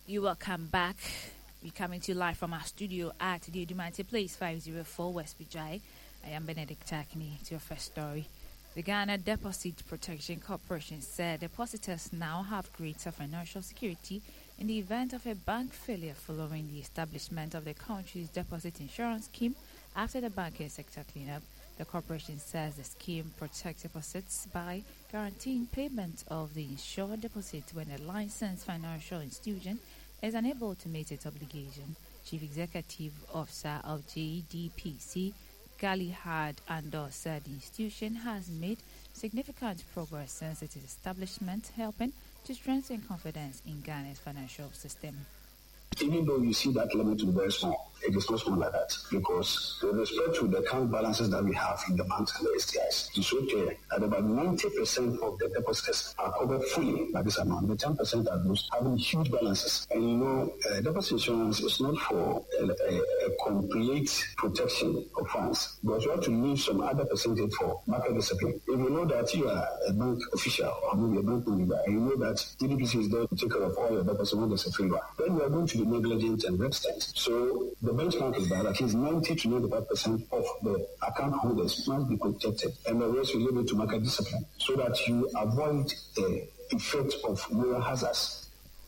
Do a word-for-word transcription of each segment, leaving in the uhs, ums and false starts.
You welcome back. We're coming to you live from our studio at the Udumante Place, five oh four West Bijai. I am Benedict Takini to your first story. The Ghana Deposit Protection Corporation said depositors now have greater financial security in the event of a bank failure following the establishment of the country's deposit insurance scheme after the banking sector cleanup. The corporation says the scheme protects deposits by guaranteeing payment of the insured deposit when a licensed financial institution is unable to meet its obligation. Chief Executive Officer of G D P C, Galihad Andor, said the institution has made significant progress since its establishment, helping to strengthen confidence in Ghana's financial system. Even though you see that limit to be very small, it is not small like that, because with respect to the account balances that we have in the banks and the S T Is, it is so clear that about ninety percent of the depositors are covered fully by this amount. The ten percent are those having huge balances. And you know, uh, deposit insurance is not for a, a, a complete protection of funds, but you have to leave some other percentage for market discipline. If you know that you are a bank official or maybe a bank manager, and you know that G D P C is there to take care of all your deposits when there's a failure, then you are going to be negligent and resistant. So the benchmark is that at least ninety to ninety-five percent of the account holders must be protected, and the rest will leave it to market discipline so that you avoid the effect of moral hazards.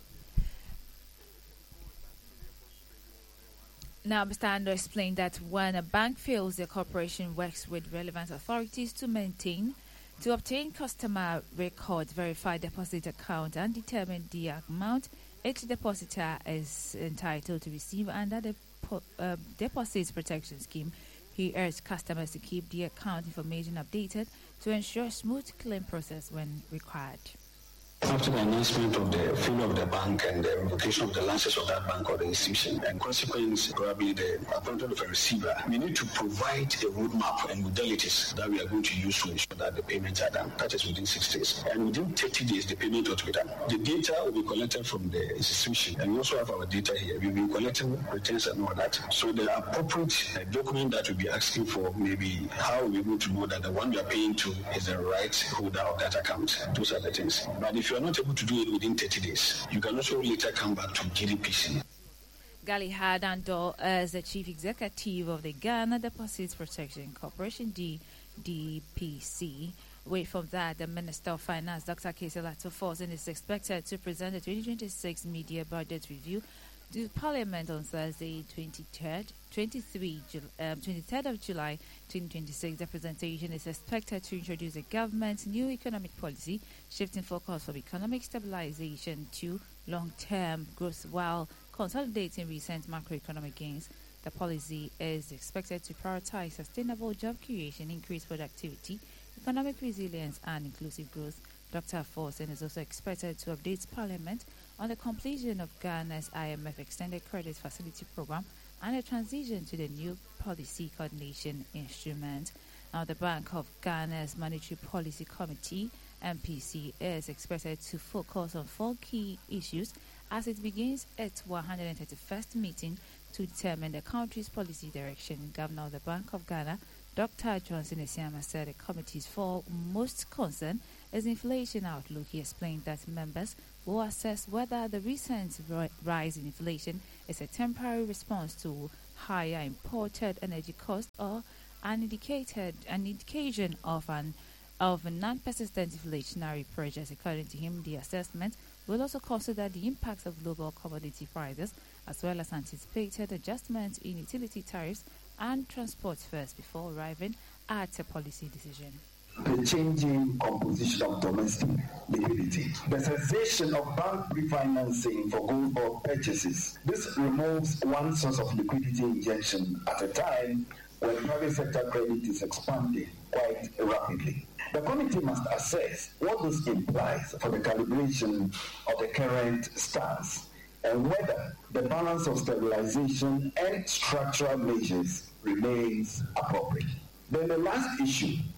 Now, Mister Ando explained that when a bank fails, the corporation works with relevant authorities to maintain, to obtain customer records, verify deposit account, and determine the amount each depositor is entitled to receive under the po- uh, Deposit Protection Scheme. He urged customers to keep the account information updated to ensure smooth claim process when required. After the announcement of the failure of the bank and the revocation of the license of that bank or the institution, and consequently probably the appointment of a receiver, we need to provide a roadmap and modalities that we are going to use to ensure that the payments are done. That is within six days. And within thirty days, the payment ought to be done. The data will be collected from the institution, and we also have our data here. We've been collecting returns and all that. So the appropriate uh, document that we'll be asking for, maybe how we're going to know that the one we are paying to is the right holder of that account. Those are the things. But if you are not able to do it within thirty days, you can also later come back to G D P C. Galihad Andor is the Chief Executive of the Ghana Deposit Protection Corporation, D D P C. Away from that, the Minister of Finance, Doctor Casey Lato-Forson, is expected to present the twenty twenty-six Media Budget Review to Parliament on Thursday, twenty-third, twenty-three, um, twenty-third of July, twenty twenty-six. The presentation is expected to introduce the government's new economic policy, shifting focus from economic stabilization to long-term growth while consolidating recent macroeconomic gains. The policy is expected to prioritize sustainable job creation, increased productivity, economic resilience, and inclusive growth. Doctor Forson is also expected to update Parliament on the completion of Ghana's I M F Extended Credit Facility Program and a transition to the new policy coordination instrument. Now, the Bank of Ghana's Monetary Policy Committee, M P C, is expected to focus on four key issues as it begins its one hundred thirty-first meeting to determine the country's policy direction. Governor of the Bank of Ghana, Doctor Johnson Esiama, said the committee's foremost concern is inflation outlook. He explained that members will assess whether the recent rise in inflation is a temporary response to higher imported energy costs or an indicated an indication of an of non-persistent inflationary pressures. According to him, the assessment will also consider the impacts of global commodity prices as well as anticipated adjustments in utility tariffs and transport fares before arriving at a policy decision. The changing composition of domestic liquidity, the cessation of bank refinancing for gold bond purchases. This removes one source of liquidity injection at a time when private sector credit is expanding quite rapidly. The committee must assess what this implies for the calibration of the current stance and whether the balance of stabilization and structural measures remains appropriate. Then the last issue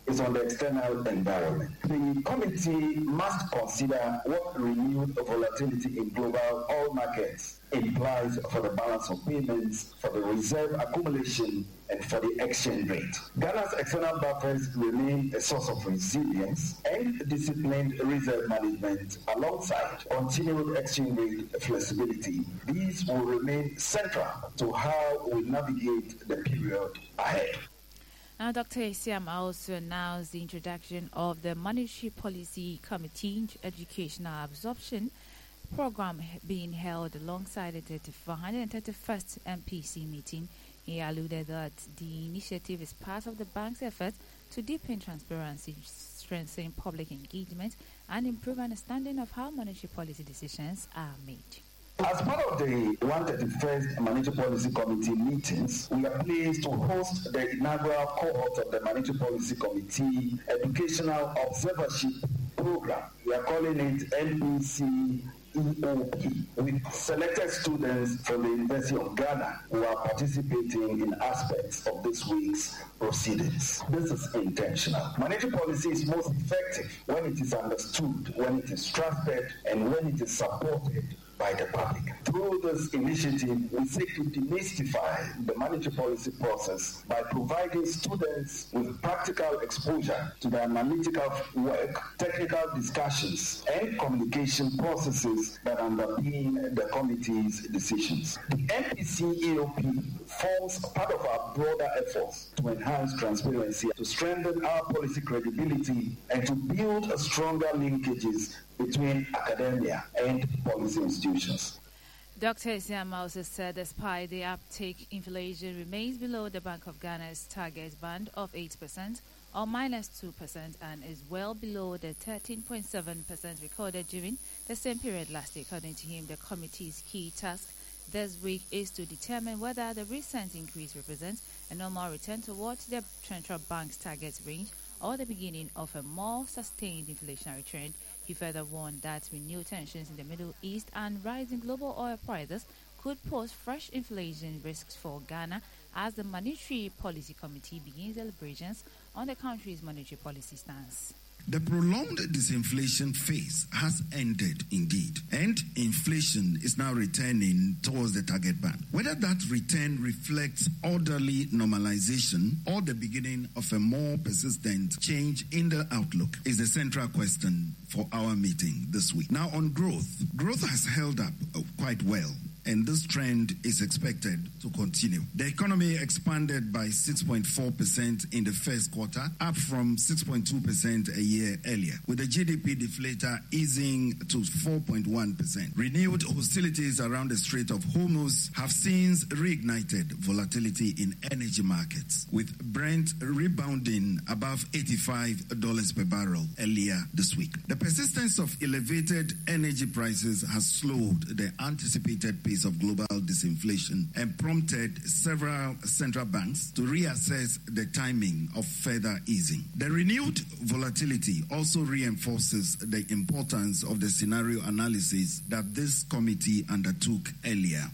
is on the external environment. The committee must consider what renewed volatility in global oil markets implies for the balance of payments, for the reserve accumulation, and for the exchange rate. Ghana's external buffers remain a source of resilience and disciplined reserve management alongside continued exchange rate flexibility. These will remain central to how we navigate the period ahead. Now, Doctor Esiam also announced the introduction of the Monetary Policy Committee Educational Absorption Program being held alongside the one hundred thirty-first M P C meeting. He alluded that the initiative is part of the bank's effort to deepen transparency, strengthen public engagement, and improve understanding of how monetary policy decisions are made. As part of the one hundred thirty-first Monetary Policy Committee meetings, we are pleased to host the inaugural cohort of the Monetary Policy Committee Educational Observership Program. We are calling it M P C E O P, with selected students from the University of Ghana who are participating in aspects of this week's proceedings. This is intentional. Monetary policy is most effective when it is understood, when it is trusted, and when it is supported by the public. Through this initiative, we seek to demystify the monetary policy process by providing students with practical exposure to the analytical work, technical discussions, and communication processes that underpin the committee's decisions. The M P C E O P forms part of our broader efforts to enhance transparency, to strengthen our policy credibility, and to build a stronger linkages between academia and policy institutions. Doctor Esiam also said despite the uptake, inflation remains below the Bank of Ghana's target band of eight percent or minus two percent and is well below the thirteen point seven percent recorded during the same period last year. According to him, the committee's key task this week is to determine whether the recent increase represents a normal return towards the central bank's target range or the beginning of a more sustained inflationary trend. He further warned that renewed tensions in the Middle East and rising global oil prices could pose fresh inflation risks for Ghana as the Monetary Policy Committee begins deliberations on the country's monetary policy stance. The prolonged disinflation phase has ended indeed, and inflation is now returning towards the target band. Whether that return reflects orderly normalization or the beginning of a more persistent change in the outlook is the central question for our meeting this week. Now on growth, growth has held up quite well, and this trend is expected to continue. The economy expanded by six point four percent in the first quarter, up from six point two percent a year earlier, with the G D P deflator easing to four point one percent. Renewed hostilities around the Strait of Hormuz have since reignited volatility in energy markets, with Brent rebounding above eighty-five dollars per barrel earlier this week. The persistence of elevated energy prices has slowed the anticipated pace of global disinflation and prompted several central banks to reassess the timing of further easing. The renewed volatility also reinforces the importance of the scenario analysis that this committee undertook earlier.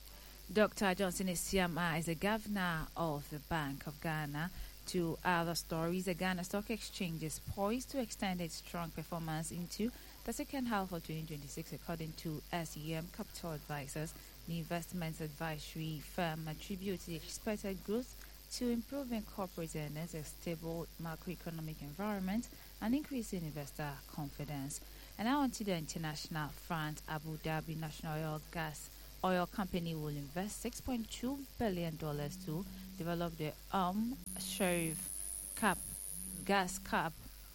Doctor Johnson Esiam is the governor of the Bank of Ghana. To other stories, the Ghana Stock Exchange is poised to extend its strong performance into the second half of twenty twenty-six, according to S E M Capital Advisors. The investment advisory firm attributes the expected growth to improving corporate earnings, a stable macroeconomic environment, and increasing investor confidence. And now on to the international front. Abu Dhabi National Oil Gas Oil Company will invest six point two billion dollars to develop the Umm Sharif Cap gas cap,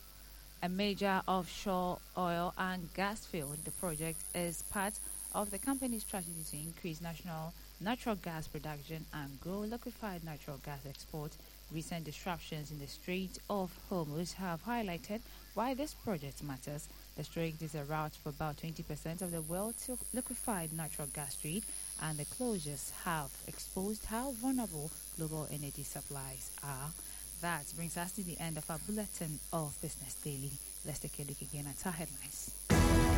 a major offshore oil and gas field. The project is part of the company's strategy to increase national natural gas production and grow liquefied natural gas export. Recent disruptions in the Strait of Hormuz have highlighted why this project matters. The strait is a route for about twenty percent of the world's liquefied natural gas trade, and the closures have exposed how vulnerable global energy supplies are. That brings us to the end of our bulletin of Business Daily. Let's take a look again at our headlines.